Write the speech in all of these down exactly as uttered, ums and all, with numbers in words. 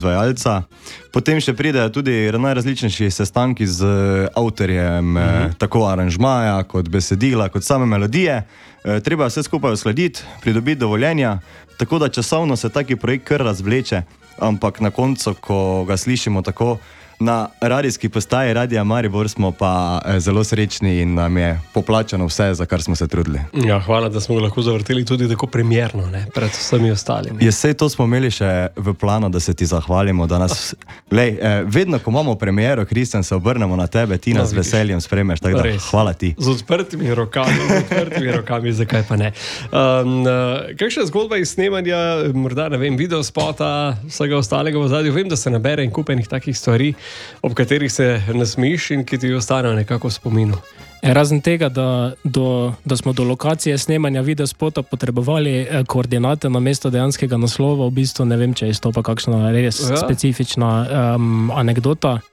izvajalca. Potem še pridejo tudi najrazličnejši sestanki z avtorjem mm-hmm. tako aranžmaja, kot besedila, kot same melodije. Treba vse skupaj uskladiti, pridobiti dovoljenja, tako da časovno se taki projekt kar razvleče, ampak na koncu, ko ga slišimo tako na radijski postaji Radija Maribor, smo pa zelo srečni in nam je poplačano vse, za kar smo se trudili. Ja, hvala, da smo ga lahko zavrteli tudi tako premierno, ne, pred vsemi ostalimi. Ja, sej to smo imeli še v planu, da se ti zahvalimo, da nas... Lej, vedno, ko imamo premiero, Kristjan, se obrnemo na tebe, ti nas no, z veseljem spremeš, tako da res. Hvala ti. Z odprtimi rokami, z odprtimi rokami, zakaj pa ne. Um, kakšna zgodba iz snemanja, morda, ne vem, videospota, vsega ostalega v zadnju, vem, da se nabere in kupenih takih stvari, ob katerih se nasmiš in ki ti ostanejo nekako v spominu. Razen tega, da, do, da smo do lokacije snemanja videospota potrebovali koordinate na mesto dejanskega naslova, v bistvu ne vem, če je to pa kakšna res ja. specifična um, anekdota.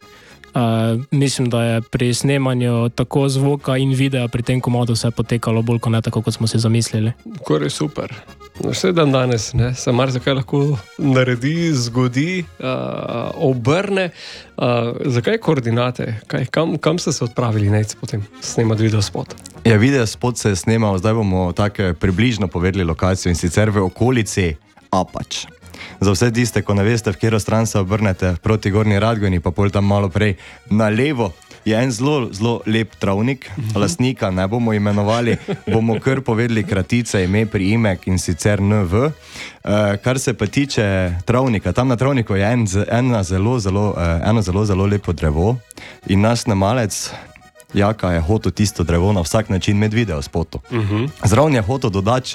Uh, mislim, da je pri snemanju tako zvoka in videa pri tem komadu vse potekalo bolj kot ne tako, kot smo si zamislili. Kar je super. Vse dan danes ne, se marsikaj lahko naredi, zgodi, uh, obrne. Uh, zakaj koordinate? Kaj, kam, kam ste se odpravili nec potem snemati videospot? Ja, videospot se je snemal, zdaj bomo tako približno povedali lokacijo in sicer v okolici Apač. Za vse tiste, ko ne veste, v katero stran se obrnete proti Gornji Radgoni, pa pol tam malo prej na levo, je en zelo, zelo lep travnik, lastnika ne bomo imenovali, bomo kar povedali kratice, ime, priimek in sicer N V. Uh, kar se pa tiče travnika, tam na travniku je en, ena zelo, zelo, uh, eno zelo, zelo lepo drevo in naš snemalec Jaka je hotel tisto drevo na vsak način med videospotu. Uh-huh. Zraven je hotel dodati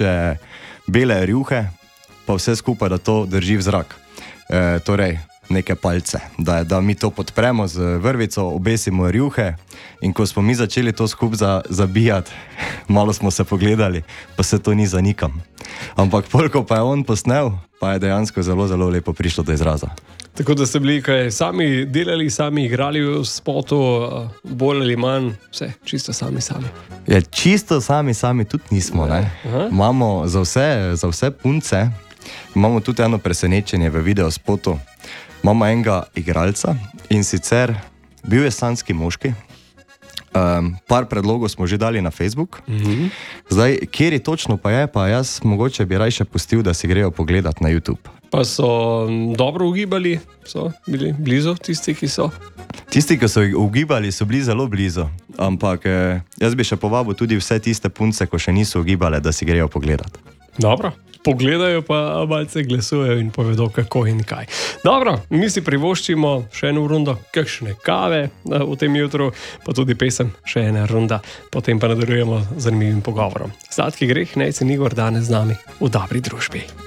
bele rjuhe, pa vse skupaj, da to drži v zrak. E, torej, neke palce, da, da mi to podpremo z vrvico, obesimo rjuhe in ko smo mi začeli to skupaj za, zabijati, malo smo se pogledali, pa se to ni zanikam. Ampak polko pa je on posnel, pa je dejansko zelo, zelo lepo prišlo do izraza. Tako da ste bili kaj sami delali, sami igrali v spotu, bolj ali manj, vse, čisto sami, sami. Ja, čisto sami, sami tudi nismo, ne. Imamo za vse, za vse punce, imamo tudi eno presenečenje v videospotu. Imamo enega igralca in sicer bil je sanski moški. Um, par predlogov smo že dali na Facebook. Mm-hmm. Zdaj, kjeri točno pa je, pa jaz mogoče bi rajše pustil, da si grejo pogledat na YouTube. Pa so dobro ugibali, so bili blizu tisti, ki so? Tisti, ki so ugibali, so bili zelo blizu. Ampak eh, jaz bi še povabil tudi vse tiste punce, ko še niso ugibale, da si grejo pogledat. Dobro. Pogledajo pa malce glasujejo in povedo kako in kaj. Dobro, mi si privoščimo še eno rundo, kakšne kave v tem jutru, pa tudi pesem še ena runda, potem pa nadaljujemo z zanimivim pogovorom. Sladki greh, Nejc in Igor danes z nami v dobri družbi.